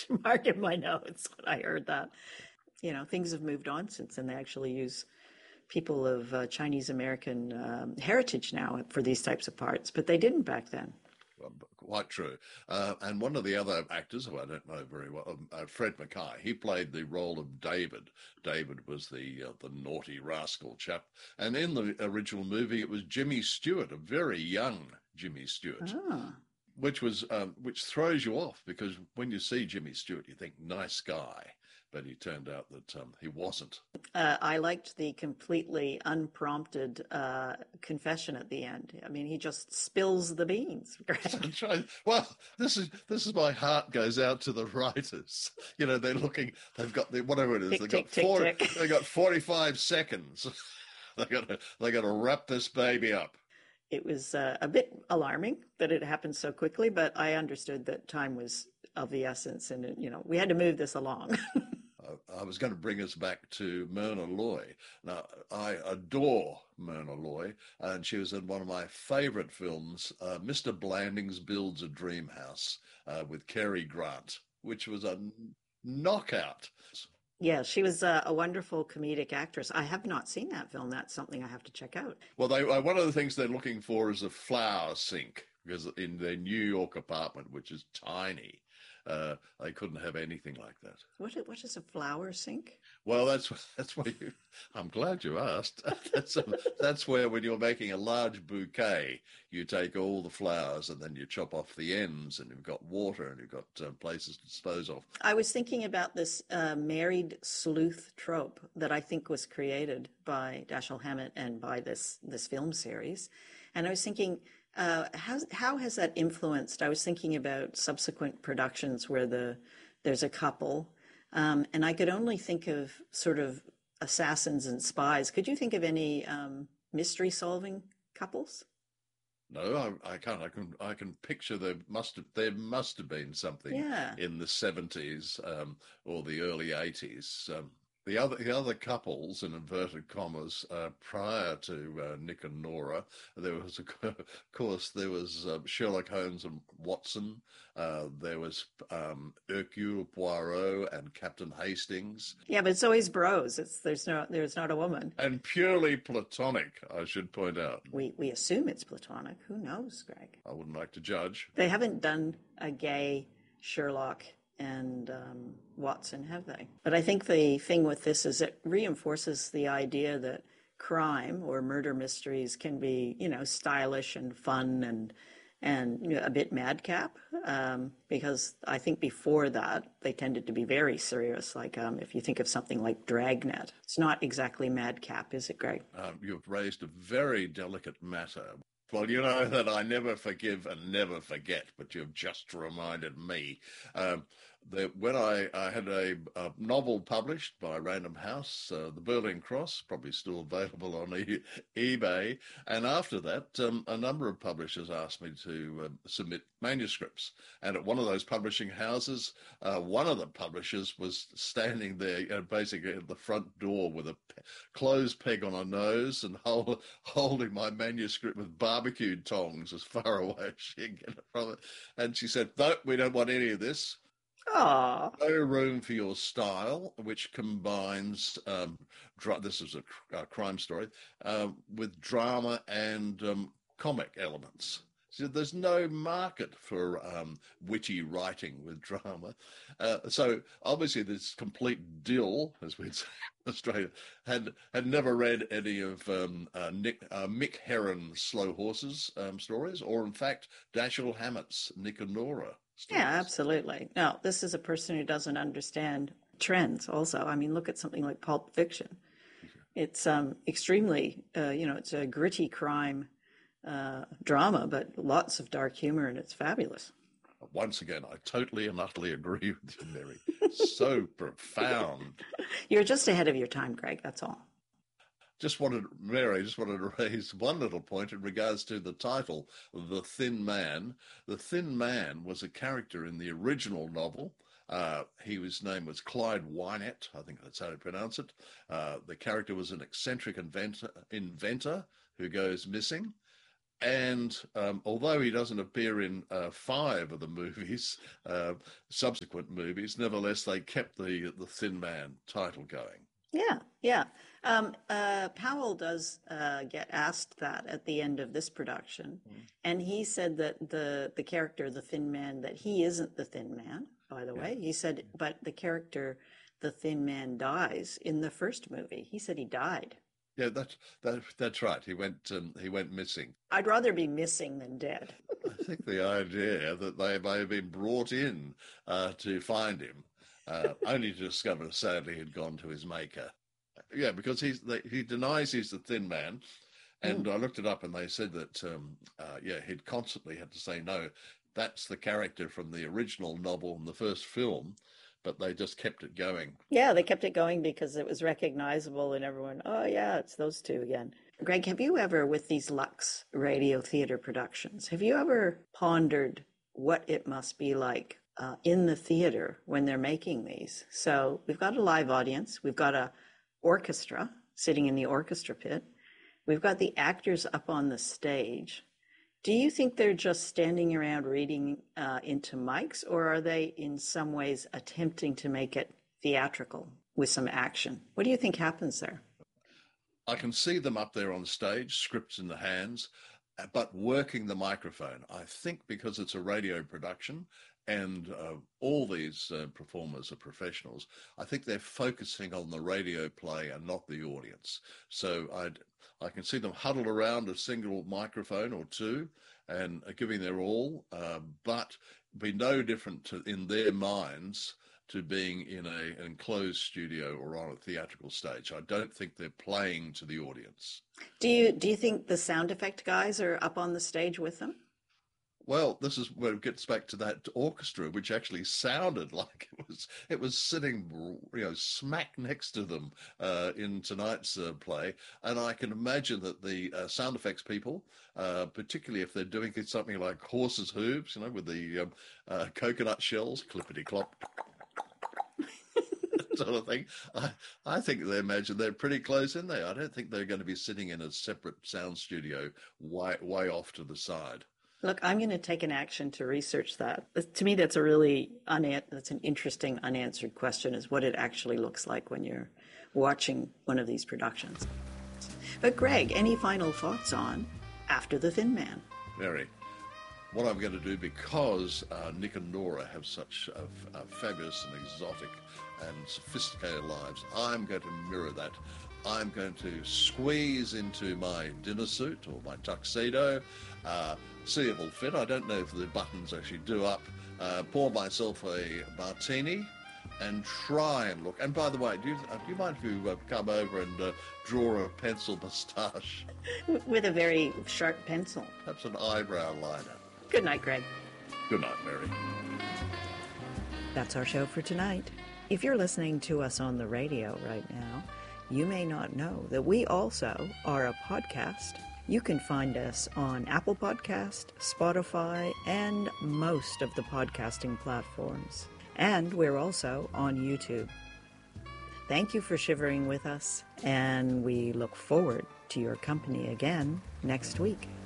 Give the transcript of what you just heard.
mark in my notes when I heard that. Things have moved on since, and they actually use people of Chinese American heritage now for these types of parts, but they didn't back then. Well, quite true. And one of the other actors, who I don't know very well, Fred Mackay, he played the role of David. David was the naughty rascal chap. And in the original movie, it was Jimmy Stewart, a very young Jimmy Stewart. Ah. Which throws you off, because when you see Jimmy Stewart, you think nice guy, but he turned out that he wasn't. I liked the completely unprompted confession at the end. I mean, he just spills the beans. That's right. Well, this is my heart goes out to the writers. They're looking. They've got whatever it is. They've got 45 seconds. They got to wrap this baby up. It was a bit alarming that it happened so quickly, but I understood that time was of the essence, and we had to move this along. I was going to bring us back to Myrna Loy. Now, I adore Myrna Loy, and she was in one of my favourite films, Mr. Blandings Builds a Dream House, with Cary Grant, which was a knockout. Yeah, she was a wonderful comedic actress. I have not seen that film. That's something I have to check out. Well, one of the things they're looking for is a flower sink, because in their New York apartment, which is tiny, they couldn't have anything like that. What is a flower sink? Well, that's where you. I'm glad you asked. That's where, when you're making a large bouquet, you take all the flowers and then you chop off the ends, and you've got water and you've got places to dispose of. I was thinking about this married sleuth trope that I think was created by Dashiell Hammett and by this film series, and I was thinking, how has that influenced? I was thinking about subsequent productions where there's a couple, and I could only think of sort of assassins and spies. Could you think of any mystery solving couples? No, I can't. I can picture there must have been something in the 70s or the early 80s. The other couples, in inverted commas, prior to Nick and Nora, there was, of course, there was Sherlock Holmes and Watson. There was Hercule Poirot and Captain Hastings. Yeah, but it's always bros. There's not a woman. And purely platonic, I should point out. We assume it's platonic. Who knows, Greg? I wouldn't like to judge. They haven't done a gay Sherlock and Watson, have they? But I think the thing with this is it reinforces the idea that crime or murder mysteries can be, stylish and fun and a bit madcap. Because I think before that, they tended to be very serious. Like if you think of something like Dragnet, it's not exactly madcap, is it, Greg? You've raised a very delicate matter. Well, you know that I never forgive and never forget, but you've just reminded me. When I had a novel published by Random House, The Berlin Cross, probably still available on eBay, and after that, a number of publishers asked me to submit manuscripts. And at one of those publishing houses, one of the publishers was standing there, basically at the front door with a clothes peg on her nose and holding my manuscript with barbecued tongs as far away as she could get it from it. And she said, "No, we don't want any of this." Aww. No room for your style, which combines, this is a crime story, with drama and comic elements. So there's no market for witty writing with drama. So obviously this complete dill, as we'd say in Australia, had never read any of Mick Herron's Slow Horses stories, or in fact Dashiell Hammett's Nick and Nora stories. Yeah, absolutely. No, this is a person who doesn't understand trends also. I mean, look at something like Pulp Fiction. It's extremely, it's a gritty crime drama, but lots of dark humor, and it's fabulous. Once again, I totally and utterly agree with you, Mary. So profound. You're just ahead of your time, Greg, that's all. Mary, just wanted to raise one little point in regards to the title, The Thin Man. The Thin Man was a character in the original novel. His name was Clyde Wynette, I think that's how you pronounce it. The character was an eccentric inventor who goes missing. And although he doesn't appear in 5 of the movies, subsequent movies, nevertheless, they kept the Thin Man title going. Yeah, yeah. Powell does get asked that at the end of this production, and he said that the character, the Thin Man, that he isn't the Thin Man, by the way. He said, but the character, the Thin Man, dies in the first movie. He said he died. Yeah, that's right. He went missing. I'd rather be missing than dead. I think the idea that they may have been brought in to find him, only to discover, sadly, he'd gone to his maker. Yeah, because he denies he's the Thin Man, and I looked it up, and they said that he'd constantly had to say no. That's the character from the original novel and the first film, but they just kept it going. Yeah, they kept it going because it was recognizable, and everyone, oh yeah, it's those two again. Greg, have you ever, with these Lux Radio Theatre productions, have you ever pondered what it must be like in the theater when they're making these? So we've got a live audience, we've got a orchestra sitting in the orchestra pit, we've got the actors up on the stage. Do you think they're just standing around reading into mics, or are they in some ways attempting to make it theatrical with some action? What do you think happens there? I can see them up there on stage, scripts in the hands, but working the microphone. I think because it's a radio production and all these performers are professionals, I think they're focusing on the radio play and not the audience. So I can see them huddled around a single microphone or two and giving their all, but be no different in their minds to being in an enclosed studio or on a theatrical stage. I don't think they're playing to the audience. Do you think the sound effect guys are up on the stage with them? Well, this is where it gets back to that orchestra, which actually sounded like it was sitting, smack next to them in tonight's play. And I can imagine that the sound effects people, particularly if they're doing something like horses' hooves, with the coconut shells, clippity-clop, sort of thing. I think they imagine they're pretty close in there. I don't think they're going to be sitting in a separate sound studio way off to the side. Look, I'm going to take an action to research that. To me, that's that's an interesting unanswered question, is what it actually looks like when you're watching one of these productions. But Greg, any final thoughts on After the Thin Man? Mary, what I'm going to do, because Nick and Nora have such fabulous and exotic and sophisticated lives, I'm going to mirror that. I'm going to squeeze into my dinner suit or my tuxedo, see if it'll fit. I don't know if the buttons actually do up. Pour myself a martini and try and look. And by the way, do you mind if you come over and draw a pencil moustache? With a very sharp pencil. Perhaps an eyebrow liner. Good night, Greg. Good night, Mary. That's our show for tonight. If you're listening to us on the radio right now, you may not know that we also are a podcast. You can find us on Apple Podcast, Spotify, and most of the podcasting platforms. And we're also on YouTube. Thank you for shivering with us, and we look forward to your company again next week.